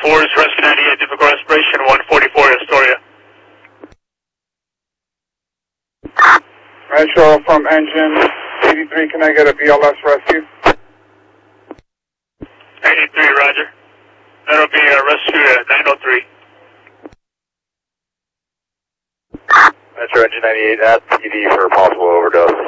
4 is rescue 98, difficult respiration, 144 Astoria. Metro from engine 83, can I get a BLS rescue? 83, roger. That'll be a rescue at 903. Metro engine 98 at PD for possible overdose.